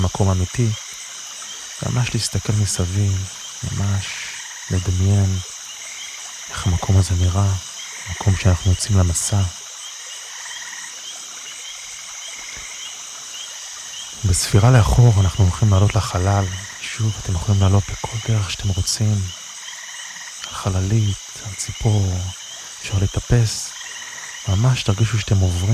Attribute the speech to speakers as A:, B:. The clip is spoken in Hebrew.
A: מקום אמיתי, ממש להסתכל מסביב, ממש לדמיין איך המקום הזה נראה, מקום שאנחנו יוצאים למסע. בספירה לאחור אנחנו הולכים לעלות לחלל, שוב אתם יכולים לעלות בכל דרך שאתם רוצים, על חללית, על ציפור, אפשר לטפס, ממש תרגישו שאתם עוברים